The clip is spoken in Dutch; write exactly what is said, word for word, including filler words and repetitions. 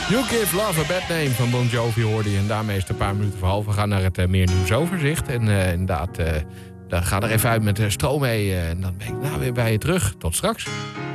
You Give Love a Bad Name van Bon Jovi hoorde je. En daarmee is het een paar minuten voor half. We gaan naar het uh, meer nieuwsoverzicht. En uh, inderdaad, uh, dan ga er even uit met de stroom mee. Uh, en dan ben ik nou weer bij je terug. Tot straks.